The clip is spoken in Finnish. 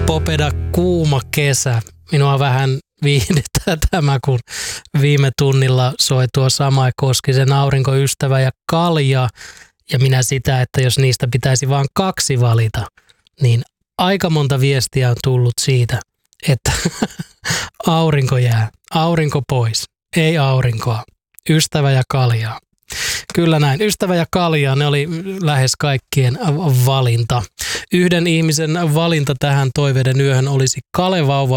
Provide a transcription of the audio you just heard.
Popeda kuuma kesä. Minua vähän viihdyttää tämä, kun viime tunnilla soi tuo Samai Koskisen Aurinkoystävä ja Kalja. Ja minä sitä, että jos niistä pitäisi vain 2 valita, niin aika monta viestiä on tullut siitä, että aurinko jää, aurinko pois, ei aurinkoa, Ystävä ja Kaljaa. Kyllä näin. Ystävä ja Kalja, ne oli lähes kaikkien valinta. Yhden ihmisen valinta tähän toiveiden yöhön olisi Kalevauva